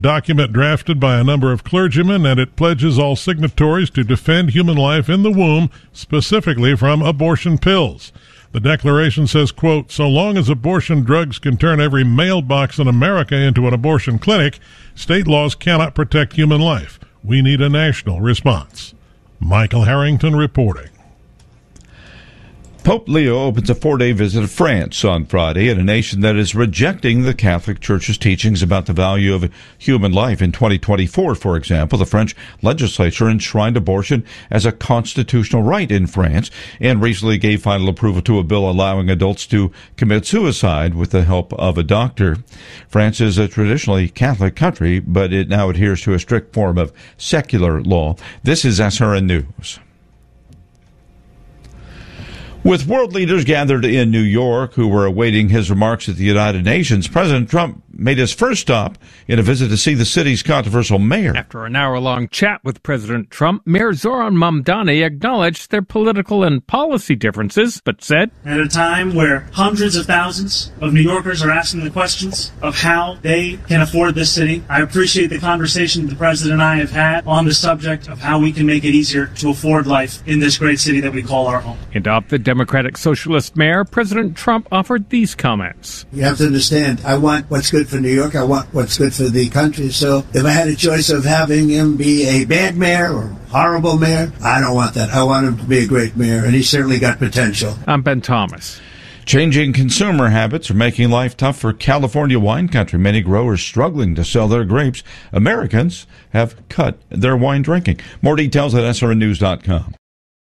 Document drafted by a number of clergymen, and it pledges all signatories to defend human life in the womb, specifically from abortion pills. The declaration says, quote, so long as abortion drugs can turn every mailbox in America into an abortion clinic, state laws cannot protect human life. We need a national response. Michael Harrington reporting. Pope Leo opens a 4-day visit to France on Friday, in a nation that is rejecting the Catholic Church's teachings about the value of human life. In 2024, for example, the French legislature enshrined abortion as a constitutional right in France and recently gave final approval to a bill allowing adults to commit suicide with the help of a doctor. France is a traditionally Catholic country, but it now adheres to a strict form of secular law. This is SRN News. With world leaders gathered in New York who were awaiting his remarks at the United Nations, President Trump made his first stop in a visit to see the city's controversial mayor. After an hour-long chat with President Trump, Mayor Zoran Mamdani acknowledged their political and policy differences, but said, at a time where hundreds of thousands of New Yorkers are asking the questions of how they can afford this city, I appreciate the conversation the President and I have had on the subject of how we can make it easier to afford life in this great city that we call our home. And of the Democratic Socialist mayor, President Trump offered these comments. You have to understand, I want what's good for New York. I want what's good for the country. So if I had a choice of having him be a bad mayor or horrible mayor, I don't want that. I want him to be a great mayor, and he's certainly got potential. I'm Ben Thomas. Changing consumer habits are making life tough for California wine country. Many growers struggling to sell their grapes. Americans have cut their wine drinking. More details at srnnews.com.